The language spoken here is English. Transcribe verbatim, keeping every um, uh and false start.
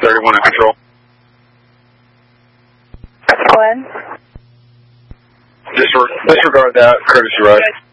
thirty-one at control. Glenn? Disre- disregard that, courtesy ride.